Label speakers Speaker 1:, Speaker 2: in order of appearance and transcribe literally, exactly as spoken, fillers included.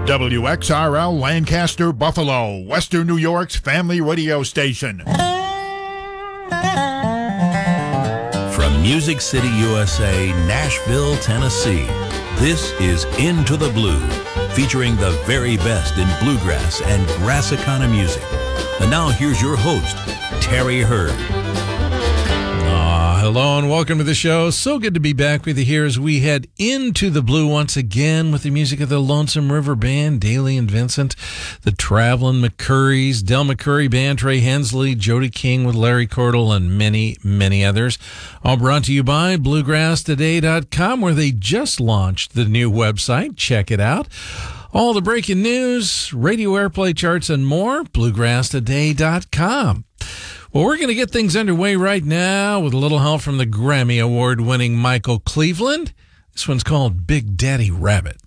Speaker 1: W X R L Lancaster, Buffalo, Western New York's family radio station.
Speaker 2: From Music City, U S A, Nashville, Tennessee, this is Into the Blue, featuring the very best in bluegrass and Brassicana music. And now here's your host, Terry Hurd.
Speaker 3: Hello and welcome to the show. So good to be back with you here as we head into the blue once again with the music of the Lonesome River Band, Daly and Vincent, the Traveling McCurries, Del McCurry Band, Trey Hensley, Jody King with Larry Cordell, and many, many others. All brought to you by bluegrass today dot com, where they just launched the new website. Check it out. All the breaking news, radio airplay charts, and more, bluegrass today dot com. Well, we're going to get things underway right now with a little help from the Grammy Award-winning Michael Cleveland. This one's called Big Daddy Rabbit.